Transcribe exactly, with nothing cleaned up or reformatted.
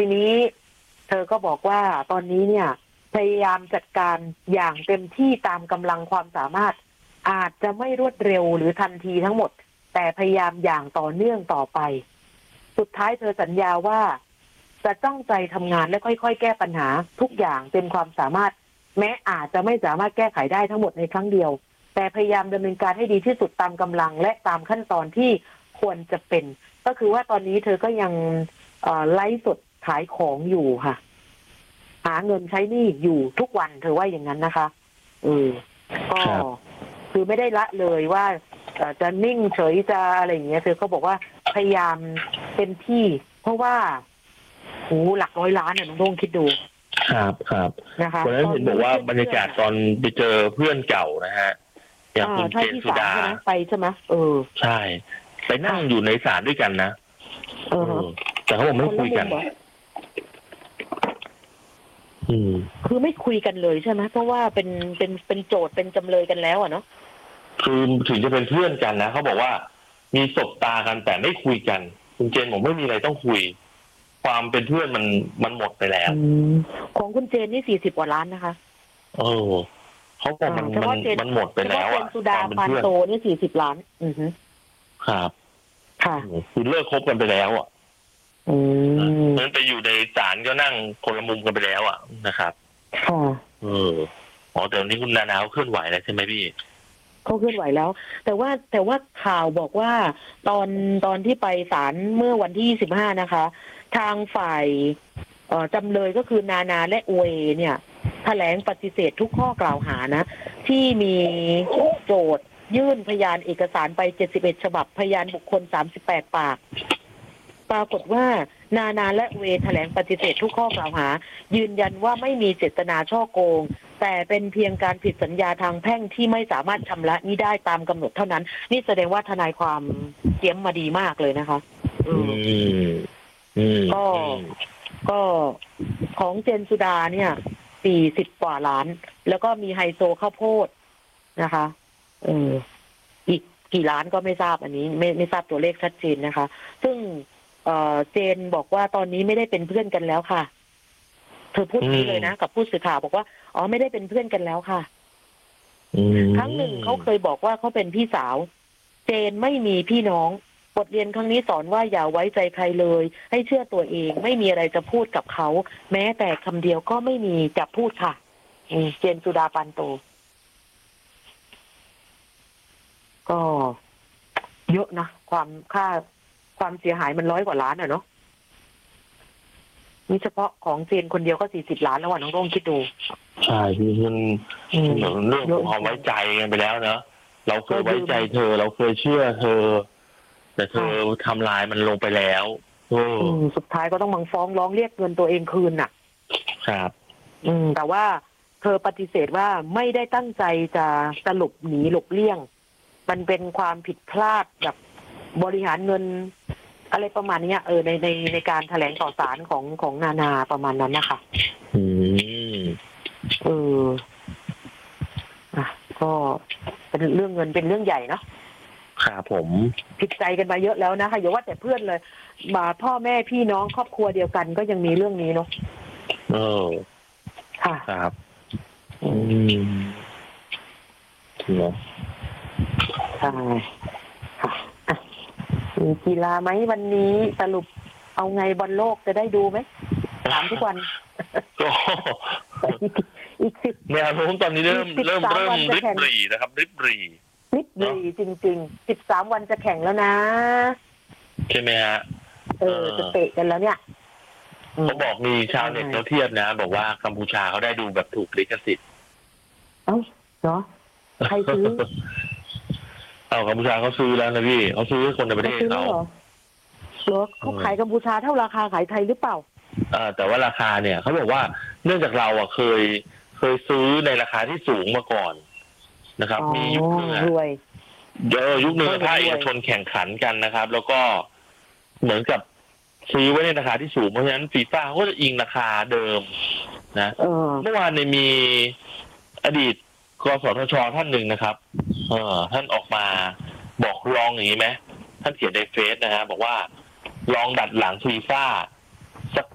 ทีนี้เธอก็บอกว่าตอนนี้เนี่ยพยายามจัดการอย่างเต็มที่ตามกำลังความสามารถอาจจะไม่รวดเร็วหรือทันทีทั้งหมดแต่พยายามอย่างต่อเนื่องต่อไปสุดท้ายเธอสัญญาว่าจะตั้งใจทำงานและค่อยๆแก้ปัญหาทุกอย่างเต็มความสามารถแม้อาจจะไม่สามารถแก้ไขได้ทั้งหมดในครั้งเดียวแต่พยายามดำเนินการให้ดีที่สุดตามกำลังและตามขั้นตอนที่ควรจะเป็นก็คือว่าตอนนี้เธอก็ยังไลฟ์สดขายของอยู่ค่ะหาเงินใช้หนี้อยู่ทุกวันเธอว่าอย่างนั้นนะคะเออก็คือไม่ได้ละเลยว่าจะนิ่งเฉยจะอะไรอย่างเงี้ยเธอก็บอกว่าพยายามเต็มที่เพราะว่าโอ้หลักร้อยล้านเนี่ยน้องโด่งคิดดูครับครับนะคะวันนั้นเห็นบอกว่าบรรยากาศตอนไปเจอเพื่อนเก่านะฮะอย่างคุณเจนสุดาไปใช่ไหมเออใช่ไปนั่งอยู่ในศาลด้วยกันนะเออแต่เขาบอกไม่คุยกันอืมคือไม่คุยกันเลยใช่ไหมเพราะว่าเป็นเป็นเป็นโจทย์เป็นจำเลยกันแล้วอ่ะเนาะคือถึงจะเป็นเพื่อนกันนะเขาบอกว่ามีสบตากันแต่ไม่คุยกันคุณเจนบอกไม่มีอะไรต้องคุยความเป็นเพื่อนมันมันหมดไปแล้วของคุณเจนนี่สี่สิบกว่าล้านนะคะเออเขาบอกมันมันมันหมดไปแล้วอ่ะสุดาปานโตนี่สี่สิบล้านอือฮึครับค่ะคือเลิกคบกันไปแล้วอ่ะอืมนั้นไปอยู่ในศาลก็นั่งคนละมุมกันไปแล้วอ่ะนะครับค่ะเอออ๋อแต่วันนี้คุณนานาเขาเคลื่อนไหวแล้วใช่ไหมพี่เขาเคลื่อนไหวแล้วแต่ว่าแต่ว่าข่าวบอกว่าตอนตอนที่ไปศาลเมื่อวันที่ยี่สิบห้านะคะทางฝ่ายเอ่อจำเลยก็คือนานาและอวยเนี่ยแถลงปฏิเสธทุกข้อกล่าวหานะที่มีโจทยื่นพยานเอกสารไปเจ็ดสิบเอ็ดฉบับพยานบุคคลสามสิบแปดปากปรากฏว่านานาและเวแถลงปฏิเสธทุกข้อกล่าวหายืนยันว่าไม่มีเจตนาฉ้อโกงแต่เป็นเพียงการผิดสัญญาทางแพ่งที่ไม่สามารถชำระนี้ได้ตามกำหนดเท่านั้นนี่แสดงว่าทนายความเตรียมมาดีมากเลยนะคะอืมอืมก็ก็ของเจนสุดาเนี่ยสี่สิบกว่าล้านแล้วก็มีไฮโซข้าวโพดนะคะเอออีกกี่ล้านก็ไม่ทราบอันนี้ไม่ไม่ทราบตัวเลขชัดเจนนะคะซึ่งเอ่อเจนบอกว่าตอนนี้ไม่ได้เป็นเพื่อนกันแล้วค่ะเธอพูดนี้เลยนะกับผู้สื่อข่าวบอกว่าอ๋อไม่ได้เป็นเพื่อนกันแล้วค่ะครั้งหนึ่งเขาเคยบอกว่าเขาเป็นพี่สาวเจนไม่มีพี่น้องบทเรียนครั้งนี้สอนว่าอย่าไว้ใจใครเลยให้เชื่อตัวเองไม่มีอะไรจะพูดกับเขาแม้แต่คำเดียวก็ไม่มีจะพูดค่ะเจนสุดาปานโตก็เยอะนะความค่าความเสียหายมันร้อยกว่าล้านอ่ะเนาะนี่เฉพาะของเจนคนเดียวก็สี่สิบล้านแล้วว่ะน้องโร่งคิดดูใช่พี่มันเหมือนเรื่องของความไว้ใจกันไปแล้วเนาะเราเคยไว้ใจเธอเราเคยเชื่อเธอแต่เธอทำลายมันลงไปแล้วโอ้สุดท้ายก็ต้องมาฟ้องร้องเรียกเงินตัวเองคืนน่ะครับอืมแต่ว่าเธอปฏิเสธว่าไม่ได้ตั้งใจจะสลบหนีหลบเลี่ยงมันเป็นความผิดพลาดแบบบริหารเงินอะไรประมาณนี้เออในในในการแถลงต่อศาลของของนานาประมาณนั้นนะคะอืมเอออ่ะก็เป็นเรื่องเงินเป็นเรื่องใหญ่เนาะครับผมผิดใจกันมาเยอะแล้วนะคะอย่าว่าแต่เพื่อนเลยมาพ่อแม่พี่น้องครอบครัวเดียวกันก็ยังมีเรื่องนี้เนาะเออค่ะครับอืมเนาะใช่ค่ะมีกีฬาไหมวันนี้สรุปเอาไงบอลโลกจะได้ดูไหมถามทุกวันก็อีกสิบแนวโน้มตอนนี้เริ่มเริ่มเริ่มริบหรี่นะครับริบหรี่ริบหรี่จริงๆสิบสามวันจะแข่งแล้วนะใช่ไหมฮะเออจะเตะกันแล้วเนี่ยเขาบอกมีชาวเน็ตเขาเทียบนะบอกว่ากัมพูชาเขาได้ดูแบบถูกลิขสิทธิ์เอ้าเหรอใครซื้อเอากัมพูชาเขาซื้อแล้วนะพี่เขาซื้อคนในประเทศเขาเหรอเขาขายกัมพูชาเท่าราคาขายไทยหรือเปล่าอ่าแต่ว่าราคาเนี่ยเขาบอกว่าเนื่องจากเราอ่ะเคยเคยซื้อในราคาที่สูงมาก่อนนะครับมียุคนึงอ่ะเยอะยุคนึงภาคเอกชนแข่งขันกันนะครับแล้วก็เหมือนกับซื้อไว้ในราคาที่สูงเพราะฉะนั้นฟีฟ่าเขาจะอิงราคาเดิมนะเมื่อวานเนี่ยมีอดีตกสทช.ท่านหนึ่งนะครับเออท่านออกมาบอกลองอย่างนี้ไหมท่านเขียนในเฟซนะฮะบอกว่าลองดัดหลังฟีฟ่า